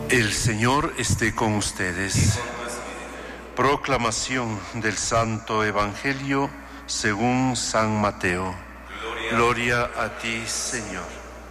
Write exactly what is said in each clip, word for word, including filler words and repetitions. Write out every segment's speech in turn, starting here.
El Señor esté con ustedes. Proclamación del Santo Evangelio según San Mateo. Gloria, Gloria a ti, Señor.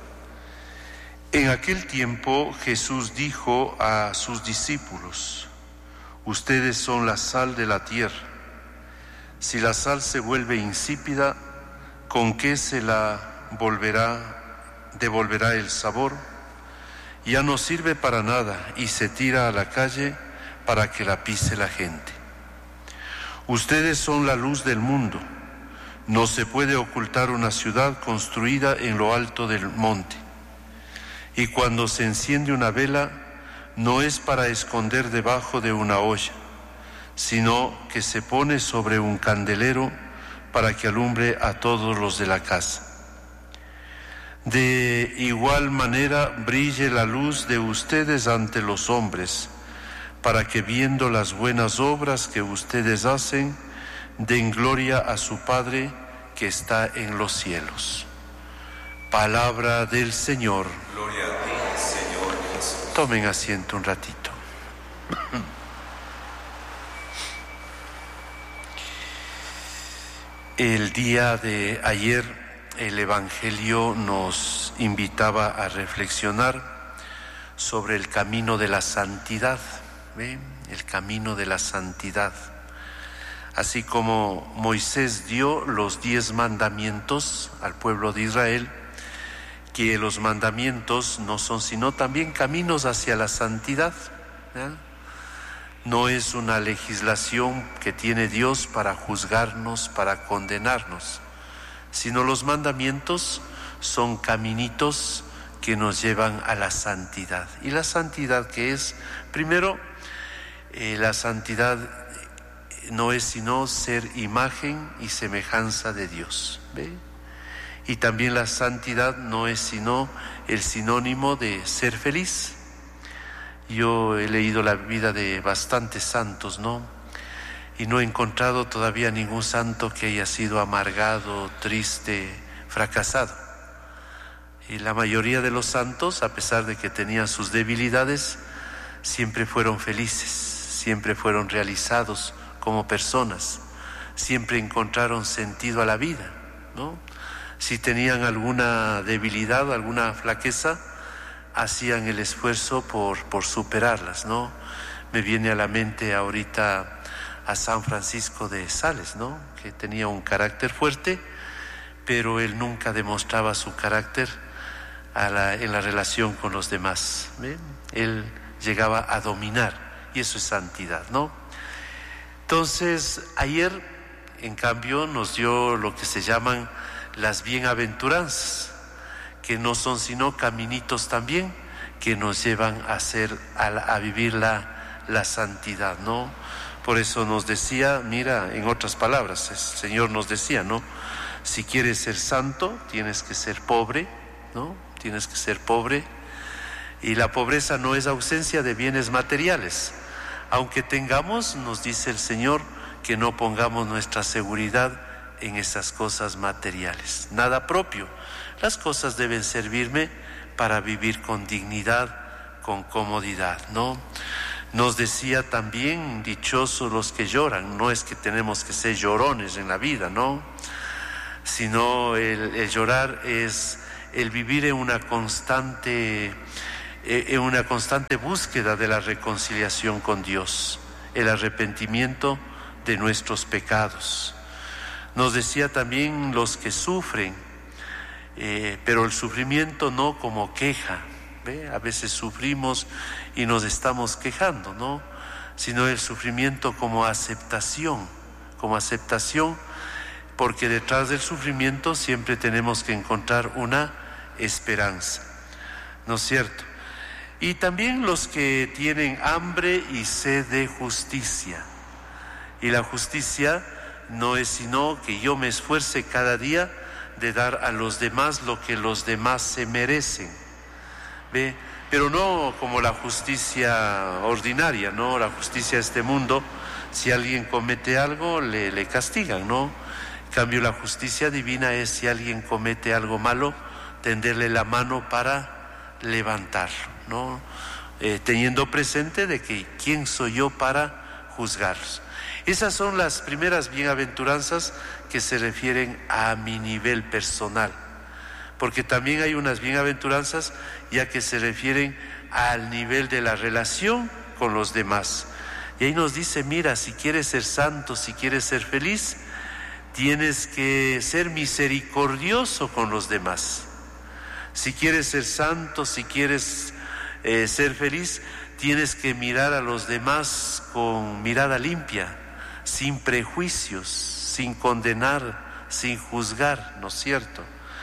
En aquel tiempo Jesús dijo a sus discípulos: ustedes son la sal de la tierra. Si la sal se vuelve insípida, ¿con qué se la volverá, devolverá el sabor? Ya no sirve para nada y se tira a la calle para que la pise la gente. Ustedes son la luz del mundo. No se puede ocultar una ciudad construida en lo alto del monte. Y cuando se enciende una vela, no es para esconder debajo de una olla, sino que se pone sobre un candelero para que alumbre a todos los de la casa. De igual manera brille la luz de ustedes ante los hombres, para que viendo las buenas obras que ustedes hacen, den gloria a su Padre que está en los cielos. Palabra del Señor. Gloria a ti, Señor Jesús. Tomen asiento un ratito. El día de ayer el Evangelio nos invitaba a reflexionar sobre el camino de la santidad, ¿ve? El camino de la santidad. Así como Moisés dio los diez mandamientos al pueblo de Israel, que los mandamientos no son sino también caminos hacia la santidad, ¿ya? No es una legislación que tiene Dios para juzgarnos, para condenarnos, sino los mandamientos son caminitos que nos llevan a la santidad. ¿Y la santidad qué es? Primero, eh, la santidad no es sino ser imagen y semejanza de Dios, ¿ve? Y también la santidad no es sino el sinónimo de ser feliz. Yo he leído la vida de bastantes santos, ¿no? Y no he encontrado todavía ningún santo que haya sido amargado, triste, fracasado. Y la mayoría de los santos, a pesar de que tenían sus debilidades, siempre fueron felices, siempre fueron realizados como personas, siempre encontraron sentido a la vida, ¿no? Si tenían alguna debilidad, alguna flaqueza, hacían el esfuerzo por, por superarlas, ¿no? Me viene a la mente ahorita a San Francisco de Sales, ¿no? Que tenía un carácter fuerte, pero él nunca demostraba su carácter a la, en la relación con los demás, ¿ve? Él llegaba a dominar, y eso es santidad, ¿no? Entonces, ayer, en cambio, nos dio lo que se llaman las bienaventuranzas, que no son sino caminitos también que nos llevan a hacer, a, a vivir la, la santidad, ¿no? Por eso nos decía, mira, en otras palabras, el Señor nos decía, ¿no? Si quieres ser santo, tienes que ser pobre, ¿no? Tienes que ser pobre. Y la pobreza no es ausencia de bienes materiales. Aunque tengamos, nos dice el Señor, que no pongamos nuestra seguridad en esas cosas materiales. Nada propio. Las cosas deben servirme para vivir con dignidad, con comodidad, ¿no? Nos decía también, dichosos los que lloran. No es que tenemos que ser llorones en la vida, ¿no? Sino el, el llorar es el vivir en una constante, en una constante búsqueda de la reconciliación con Dios, el arrepentimiento de nuestros pecados. Nos decía también los que sufren, eh, pero el sufrimiento no como queja, ¿ve? A veces sufrimos y nos estamos quejando, ¿no? Sino el sufrimiento como aceptación, como aceptación, porque detrás del sufrimiento siempre tenemos que encontrar una esperanza, ¿no es cierto? Y también los que tienen hambre y sed de justicia. Y la justicia no es sino que yo me esfuerce cada día de dar a los demás lo que los demás se merecen, ¿ve? Pero no como la justicia ordinaria, ¿no? La justicia de este mundo, si alguien comete algo, le, le castigan, ¿no? En cambio, la justicia divina es si alguien comete algo malo, tenderle la mano para levantarlo, ¿no? eh, teniendo presente de que quién soy yo para juzgarlos. Esas son las primeras bienaventuranzas que se refieren a mi nivel personal, porque también hay unas bienaventuranzas ya que se refieren al nivel de la relación con los demás. Y ahí nos dice, mira, si quieres ser santo, si quieres ser feliz, tienes que ser misericordioso con los demás. Si quieres ser santo, si quieres eh, ser feliz, tienes que mirar a los demás con mirada limpia, sin prejuicios, sin condenar, sin juzgar, ¿no es cierto?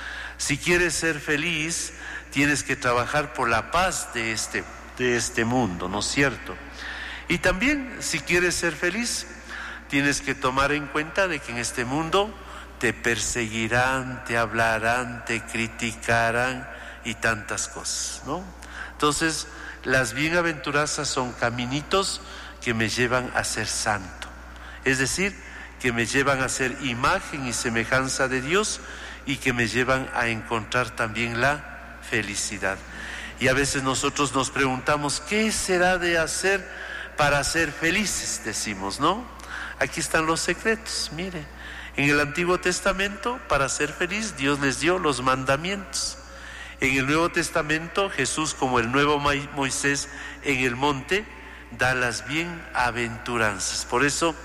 Si quieres ser feliz, tienes que trabajar por la paz de este, de este mundo, ¿no es cierto? Y también, si quieres ser feliz, tienes que tomar en cuenta de que en este mundo te perseguirán, te hablarán, te criticarán y tantas cosas, ¿no? Entonces, las bienaventuranzas son caminitos que me llevan a ser santo, es decir, que me llevan a ser imagen y semejanza de Dios y que me llevan a encontrar también la felicidad. Y a veces nosotros nos preguntamos, ¿qué será de hacer para ser felices? Decimos, ¿no? Aquí están los secretos, mire. En el Antiguo Testamento, para ser feliz, Dios les dio los mandamientos. En el Nuevo Testamento, Jesús, como el nuevo Moisés en el monte, da las bienaventuranzas. Por eso,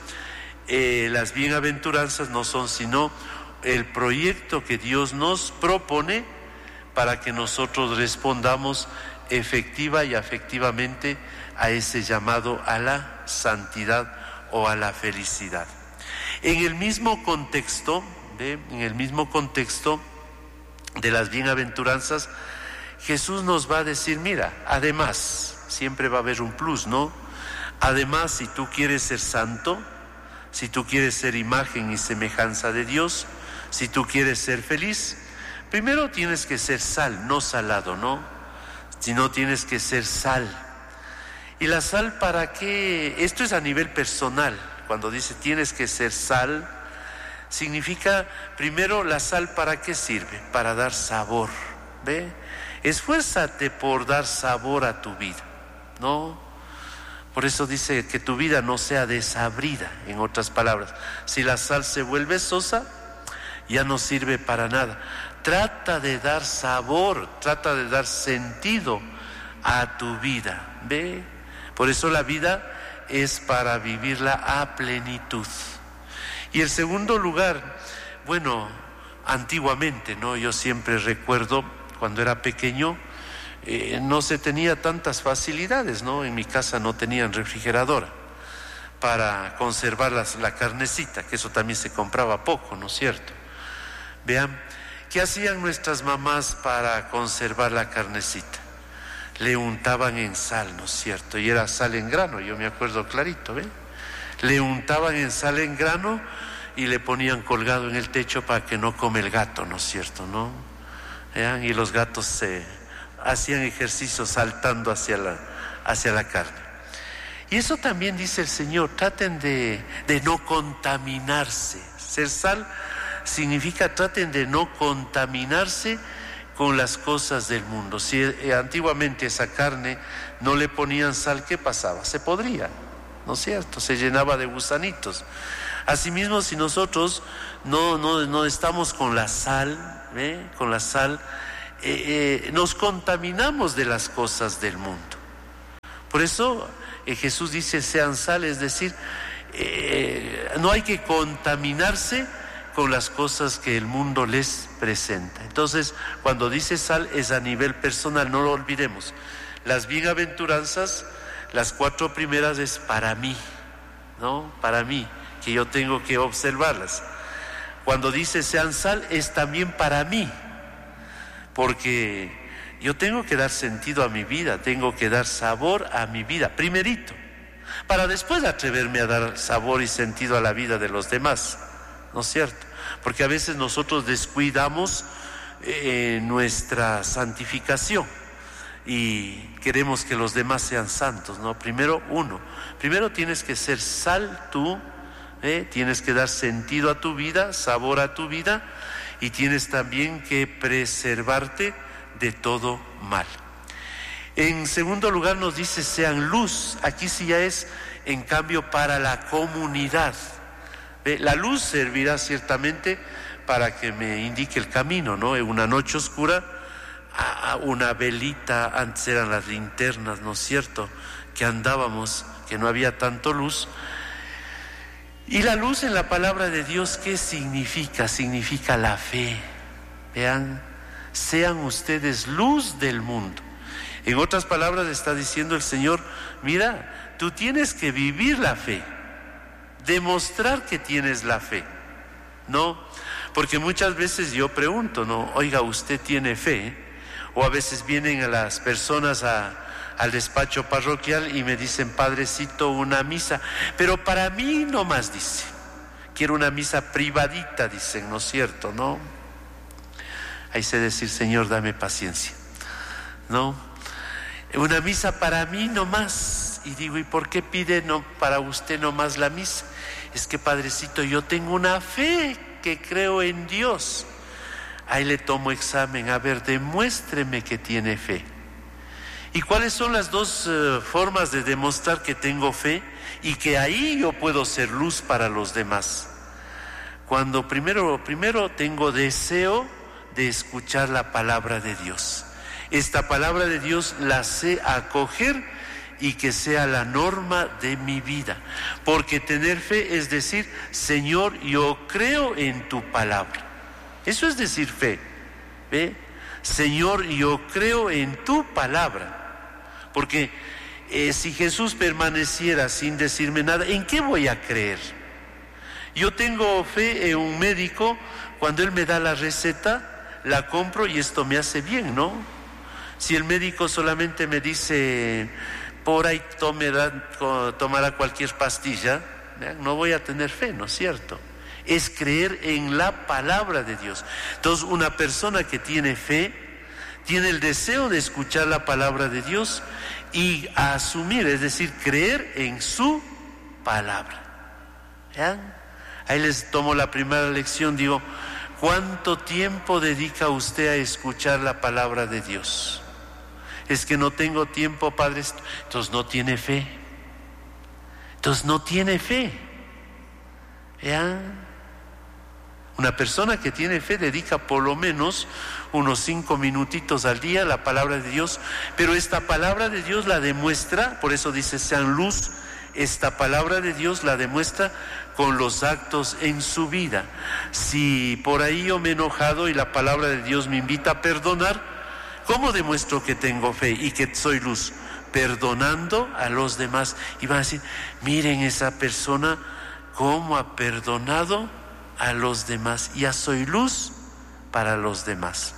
eh, las bienaventuranzas no son sino el proyecto que Dios nos propone para que nosotros respondamos efectiva y afectivamente a ese llamado a la santidad o a la felicidad. En el mismo contexto, ¿ve? en el mismo contexto de las bienaventuranzas, Jesús nos va a decir, mira, además, siempre va a haber un plus, ¿no? Además, si tú quieres ser santo, si tú quieres ser imagen y semejanza de Dios, si tú quieres ser feliz, primero tienes que ser sal, no salado, ¿no? Sino tienes que ser sal. ¿Y la sal para qué? Esto es a nivel personal. Cuando dice tienes que ser sal, significa, primero, la sal ¿para qué sirve? Para dar sabor, ¿ve? Esfuérzate por dar sabor a tu vida, ¿no? Por eso dice que tu vida no sea desabrida, en otras palabras. Si la sal se vuelve sosa, ya no sirve para nada. Trata de dar sabor, trata de dar sentido a tu vida, ¿ve? Por eso la vida es para vivirla a plenitud. Y el segundo lugar, bueno, antiguamente, ¿no? Yo siempre recuerdo cuando era pequeño, eh, no se tenía tantas facilidades, ¿no? En mi casa no tenían refrigeradora para conservar las, la carnecita, que eso también se compraba poco, ¿no es cierto? Vean, ¿qué hacían nuestras mamás para conservar la carnecita? Le untaban en sal, ¿no es cierto? Y era sal en grano, yo me acuerdo clarito, ¿ve? Le untaban en sal en grano y le ponían colgado en el techo para que no come el gato, ¿no es cierto? ¿No? ¿Vean? Y los gatos se hacían ejercicio saltando hacia la, hacia la carne. Y eso también dice el Señor, traten de, de no contaminarse. Ser sal significa traten de no contaminarse con las cosas del mundo. Si eh, antiguamente esa carne no le ponían sal, ¿qué pasaba? Se podría, ¿no es cierto? Se llenaba de gusanitos. Asimismo, si nosotros no, no, no estamos con la sal, ¿eh? con la sal, eh, eh, nos contaminamos de las cosas del mundo. Por eso eh, Jesús dice, sean sal, es decir, eh, no hay que contaminarse con las cosas que el mundo les presenta. Entonces, cuando dice sal es a nivel personal, no lo olvidemos. Las bienaventuranzas, las cuatro primeras es para mí, ¿no? Para mí, que yo tengo que observarlas. Cuando dice sean sal es también para mí, porque yo tengo que dar sentido a mi vida, tengo que dar sabor a mi vida, primerito, para después atreverme a dar sabor y sentido a la vida de los demás, ¿no es cierto? Porque a veces nosotros descuidamos eh, nuestra santificación y queremos que los demás sean santos, ¿no? Primero uno, primero tienes que ser sal tú, ¿eh? Tienes que dar sentido a tu vida, sabor a tu vida, y tienes también que preservarte de todo mal. En segundo lugar nos dice sean luz. Aquí sí ya es en cambio para la comunidad. ¿Ve? La luz servirá ciertamente para que me indique el camino, ¿no? En una noche oscura, una velita, antes eran las linternas, ¿no es cierto?, que andábamos, que no había tanto luz. Y la luz en la palabra de Dios, ¿qué significa? Significa la fe. Vean, sean ustedes luz del mundo. En otras palabras está diciendo el Señor, mira, tú tienes que vivir la fe, demostrar que tienes la fe, ¿no? Porque muchas veces yo pregunto, ¿no? Oiga, ¿usted tiene fe? O a veces vienen a las personas a, al despacho parroquial y me dicen, padrecito, una misa. Pero para mí no más, dice. Quiero una misa privadita, dicen, ¿no es cierto? ¿No? Ahí sé decir, Señor, dame paciencia, ¿no? Una misa para mí no más. Y digo, ¿y por qué pide no para usted no más la misa? Es que, padrecito, yo tengo una fe que creo en Dios. Ahí le tomo examen, a ver, demuéstreme que tiene fe. ¿Y cuáles son las dos uh, formas de demostrar que tengo fe y que ahí yo puedo ser luz para los demás? Cuando primero, primero tengo deseo de escuchar la palabra de Dios. Esta palabra de Dios la sé acoger y que sea la norma de mi vida. Porque tener fe es decir, Señor, yo creo en tu palabra. Eso es decir fe. ¿Ve? Señor, yo creo en tu palabra. Porque eh, si Jesús permaneciera sin decirme nada, ¿en qué voy a creer? Yo tengo fe en un médico, cuando él me da la receta, la compro y esto me hace bien, ¿no? Si el médico solamente me dice, por ahí tomará, tomará cualquier pastilla, ¿eh? No voy a tener fe, ¿no es cierto? Es creer en la palabra de Dios. Entonces, una persona que tiene fe, tiene el deseo de escuchar la palabra de Dios y asumir, es decir, creer en su palabra. ¿Ya? Ahí les tomo la primera lección, digo, ¿cuánto tiempo dedica usted a escuchar la palabra de Dios? Es que no tengo tiempo, padre. Entonces no tiene fe. Entonces no tiene fe. ¿Ya? Una persona que tiene fe dedica por lo menos unos cinco minutitos al día a la palabra de Dios, pero esta palabra de Dios la demuestra, por eso dice sean luz, esta palabra de Dios la demuestra con los actos en su vida. Si por ahí yo me he enojado y la palabra de Dios me invita a perdonar, ¿cómo demuestro que tengo fe y que soy luz? Perdonando a los demás. Y van a decir, miren esa persona cómo ha perdonado a los demás, ya soy luz para los demás.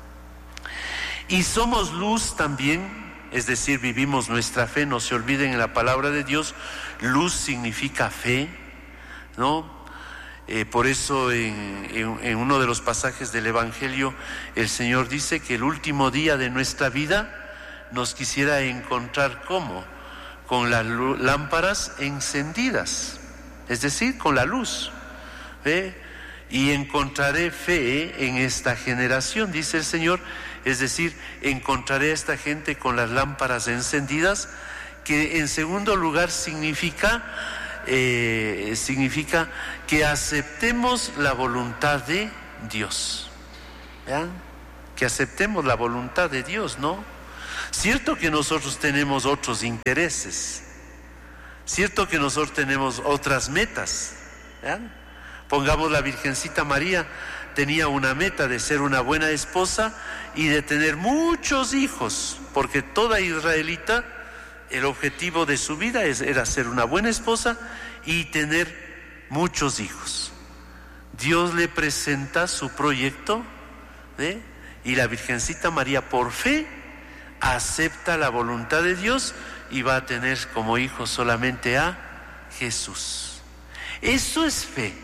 Y somos luz también, es decir, vivimos nuestra fe, no se olviden en la palabra de Dios, luz significa fe, ¿no? Eh, por eso en, en, en uno de los pasajes del Evangelio el Señor dice que el último día de nuestra vida nos quisiera encontrar ¿cómo? Con las lámparas encendidas, es decir, con la luz. ¿Ve? Y encontraré fe en esta generación, dice el Señor, es decir, encontraré a esta gente con las lámparas encendidas, que en segundo lugar significa, eh, significa que aceptemos la voluntad de Dios. ¿Vean? Que aceptemos la voluntad de Dios, ¿no? Cierto que nosotros tenemos otros intereses, cierto que nosotros tenemos otras metas, ¿vean? Pongamos la Virgencita María, tenía una meta de ser una buena esposa y de tener muchos hijos, porque toda israelita, el objetivo de su vida es, era ser una buena esposa y tener muchos hijos. Dios le presenta su proyecto, ¿eh? Y la Virgencita María, por fe, acepta la voluntad de Dios y va a tener como hijo solamente a Jesús. Eso es fe.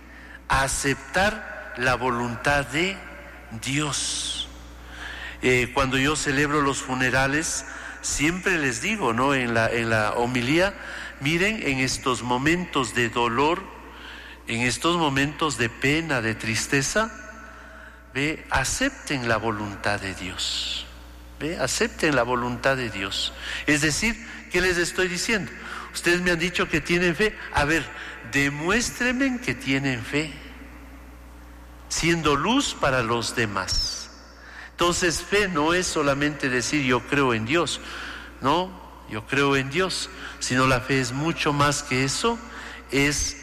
Aceptar la voluntad de Dios. Eh, cuando yo celebro los funerales, siempre les digo, ¿no? En la, en la homilía, miren, en estos momentos de dolor, en estos momentos de pena, de tristeza, ve, acepten la voluntad de Dios. ¿Ve? Acepten la voluntad de Dios. Es decir, ¿qué les estoy diciendo? Ustedes me han dicho que tienen fe. A ver, demuéstrenme que tienen fe, siendo luz para los demás. Entonces, fe no es solamente decir yo creo en Dios, no, yo creo en Dios, sino la fe es mucho más que eso, es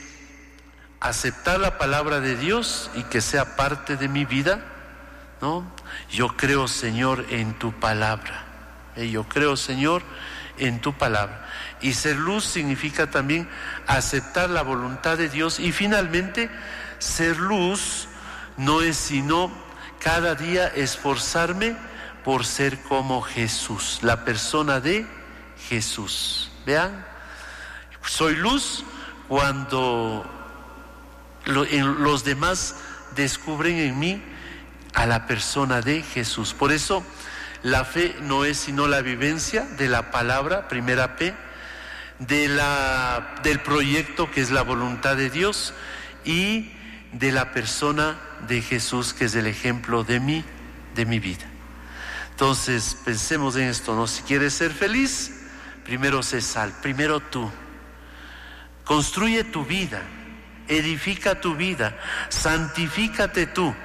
aceptar la palabra de Dios y que sea parte de mi vida, ¿no? Yo creo, Señor, en tu palabra. ¿Eh? Yo creo, Señor, en tu palabra. Y ser luz significa también aceptar la voluntad de Dios. Y finalmente, ser luz no es sino cada día esforzarme por ser como Jesús, la persona de Jesús. Vean, soy luz cuando lo, en, los demás descubren en mí a la persona de Jesús. Por eso la fe no es sino la vivencia de la palabra, primera P, de la, del proyecto que es la voluntad de Dios y de la persona de Jesús, que es el ejemplo de mí, de mi vida. Entonces pensemos en esto, ¿no? Si quieres ser feliz, primero sé sal, primero tú. Construye tu vida, edifica tu vida, santifícate tú,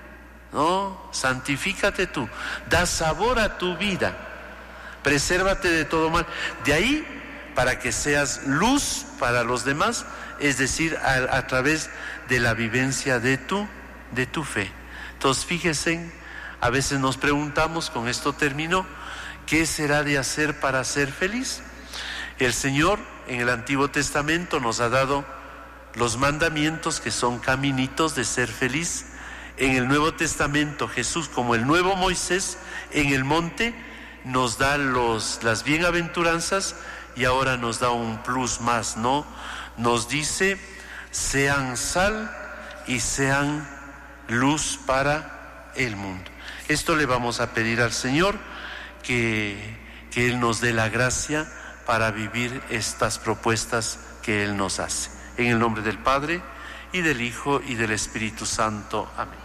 ¿no? Santifícate tú, da sabor a tu vida, presérvate de todo mal. De ahí, para que seas luz para los demás, es decir, a, a través de la vivencia de tu, de tu fe. Entonces, fíjense, a veces nos preguntamos, con esto termino, ¿qué será de hacer para ser feliz? El Señor en el Antiguo Testamento nos ha dado los mandamientos, que son caminitos de ser feliz. En el Nuevo Testamento, Jesús, como el nuevo Moisés, en el monte nos da los, las bienaventuranzas, y ahora nos da un plus más, ¿no? Nos dice, sean sal y sean luz para el mundo. Esto le vamos a pedir al Señor, que, que Él nos dé la gracia para vivir estas propuestas que Él nos hace. En el nombre del Padre, y del Hijo, y del Espíritu Santo. Amén.